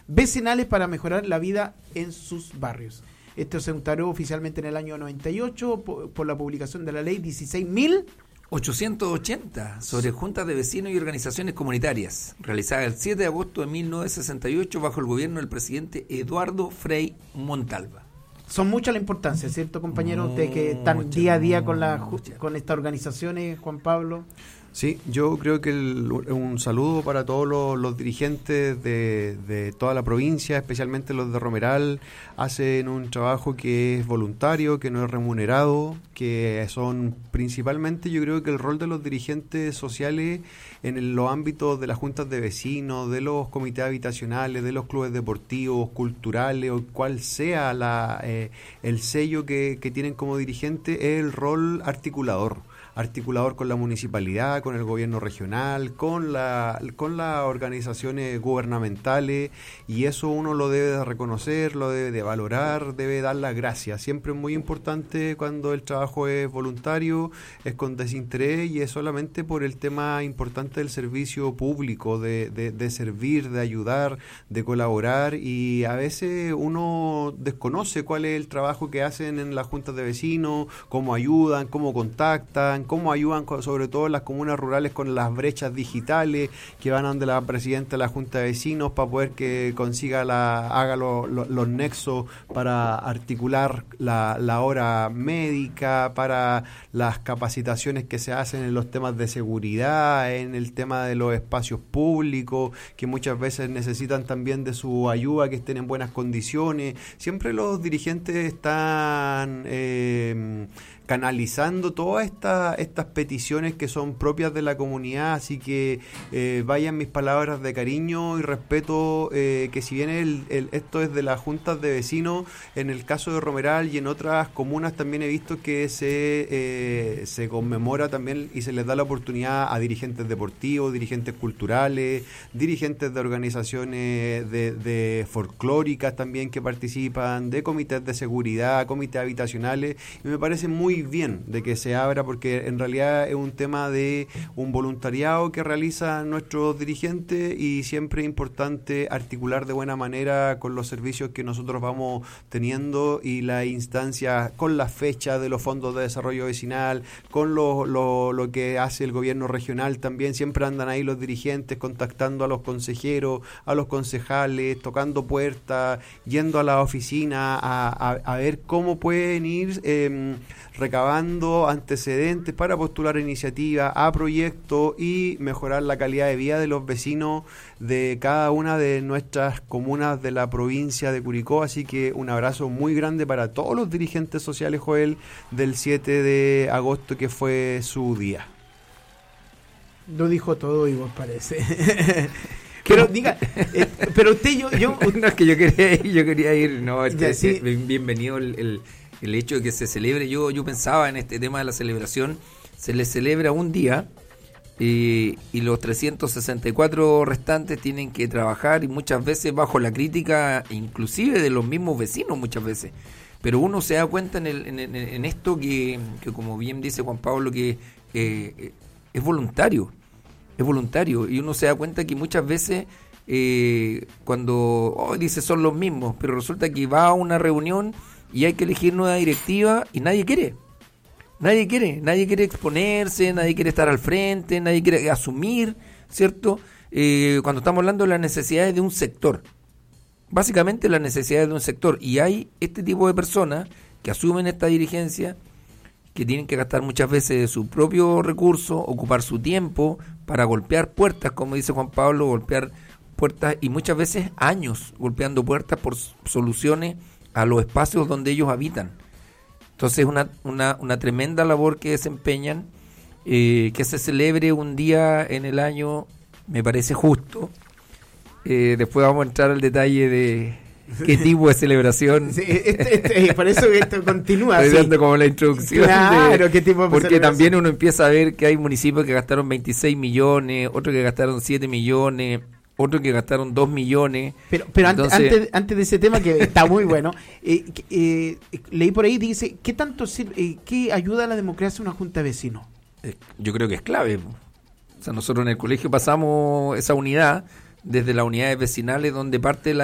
vecinales para mejorar la vida en sus barrios. Esto se instauró oficialmente en el año 98 por la publicación de la ley 16.880 sobre juntas de vecinos y organizaciones comunitarias, realizada el 7 de agosto de 1968 bajo el gobierno del presidente Eduardo Frei Montalva. Son mucha la importancia, ¿cierto, compañeros? Ustedes que están día a día con estas organizaciones, Juan Pablo. Sí, yo creo que un saludo para todos los dirigentes de toda la provincia, especialmente los de Romeral. Hacen un trabajo que es voluntario, que no es remunerado, que son principalmente, yo creo que el rol de los dirigentes sociales en los ámbitos de las juntas de vecinos, de los comités habitacionales, de los clubes deportivos, culturales, o cual sea el sello que tienen como dirigente, es el rol articulador con la municipalidad, con el gobierno regional, con las organizaciones gubernamentales, y eso uno lo debe de reconocer, lo debe de valorar, debe dar las gracias. Siempre es muy importante cuando el trabajo es voluntario, es con desinterés y es solamente por el tema importante del servicio público, de servir, de ayudar, de colaborar, y a veces uno desconoce cuál es el trabajo que hacen en las juntas de vecinos, cómo ayudan, cómo contactan, cómo ayudan sobre todo en las comunas rurales con las brechas digitales que van donde la presidenta de la Junta de Vecinos para poder que consiga haga los nexos para articular la hora médica, para las capacitaciones que se hacen en los temas de seguridad, en el tema de los espacios públicos, que muchas veces necesitan también de su ayuda, que estén en buenas condiciones. Siempre los dirigentes están canalizando todas estas peticiones que son propias de la comunidad, así que vayan mis palabras de cariño y respeto, que si bien esto es de las juntas de vecinos, en el caso de Romeral y en otras comunas también he visto que se conmemora también y se les da la oportunidad a dirigentes deportivos, dirigentes culturales, dirigentes de organizaciones de folclóricas también que participan, de comités de seguridad, comités habitacionales, y me parece muy bien de que se abra, porque en realidad es un tema de un voluntariado que realizan nuestros dirigentes, y siempre es importante articular de buena manera con los servicios que nosotros vamos teniendo y las instancias, con las fechas de los fondos de desarrollo vecinal, con lo que hace el gobierno regional. También siempre andan ahí los dirigentes contactando a los consejeros, a los concejales, tocando puertas, yendo a la oficina a ver cómo pueden ir recabando antecedentes para postular iniciativas a proyectos y mejorar la calidad de vida de los vecinos de cada una de nuestras comunas de la provincia de Curicó. Así que un abrazo muy grande para todos los dirigentes sociales, Joel, del 7 de agosto, que fue su día. Lo dijo todo, Igor, parece. Pero diga, pero usted, yo no, es que yo quería ir, no, sí. Bienvenido el hecho de que se celebre. Yo pensaba en este tema de la celebración, se le celebra un día y los 364 restantes tienen que trabajar, y muchas veces bajo la crítica inclusive de los mismos vecinos muchas veces. Pero uno se da cuenta en esto que como bien dice Juan Pablo, que es voluntario, y uno se da cuenta que muchas veces cuando dice son los mismos, pero resulta que va a una reunión y hay que elegir nueva directiva y nadie quiere exponerse, nadie quiere estar al frente, nadie quiere asumir, ¿cierto? Cuando estamos hablando de las necesidades de un sector, básicamente las necesidades de un sector, y hay este tipo de personas que asumen esta dirigencia, que tienen que gastar muchas veces de su propio recurso, ocupar su tiempo para golpear puertas, como dice Juan Pablo, golpear puertas, y muchas veces años golpeando puertas por soluciones a los espacios donde ellos habitan. Entonces una tremenda labor que desempeñan, que se celebre un día en el año me parece justo. Después vamos a entrar al detalle de qué tipo de celebración. Sí, por eso esto continúa. Estoy dando como la introducción. Claro, qué tipo de porque también uno empieza a ver que hay municipios que gastaron 26 millones, otros que gastaron 7 millones, otros que gastaron 2 millones. Pero entonces, antes de ese tema, que está muy bueno, leí por ahí, dice, ¿qué tanto sirve, qué ayuda a la democracia una junta de vecinos? Yo creo que es clave. O sea, nosotros en el colegio pasamos esa unidad, desde las unidades vecinales, donde parte la